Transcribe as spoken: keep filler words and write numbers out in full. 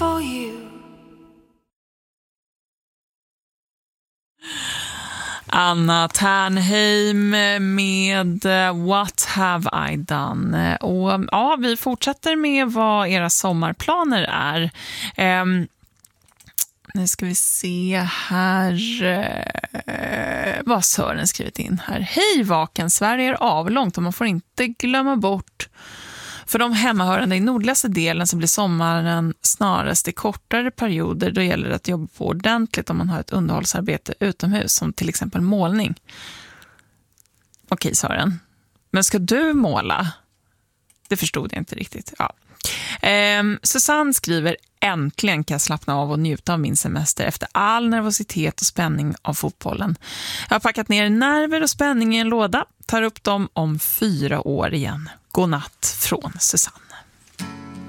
for you. Anna Ternheim med What Have I Done? Och ja, vi fortsätter med vad era sommarplaner är. Um, nu ska vi se här uh, vad Sören skrivit in här. Hej vaken, Sverige är avlångt och man får inte glömma bort. För de hemmahörande i nordligaste delen så blir sommaren snarast i kortare perioder. Då gäller det att jobba på ordentligt om man har ett underhållsarbete utomhus, som till exempel målning. Okej, Sören. Men ska du måla? Det förstod jag inte riktigt. Ja. Eh, Susanne skriver: äntligen kan jag slappna av och njuta av min semester efter all nervositet och spänning av fotbollen. Jag har packat ner nerver och spänning i en låda. Tar upp dem om fyra år igen. God natt från Susanne.